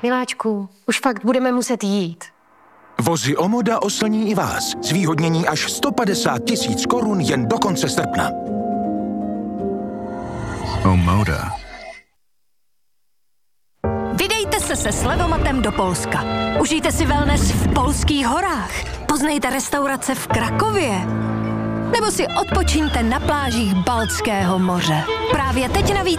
Miláčku, už fakt budeme muset jít. Vozy Omoda oslní i vás. Zvýhodnění až 150 000 korun jen do konce srpna. Omoda. Vydejte se Slevomatem do Polska. Užijte si wellness v polských horách. Poznejte restaurace v Krakově. Nebo si odpočiňte na plážích Baltského moře. Právě teď navíc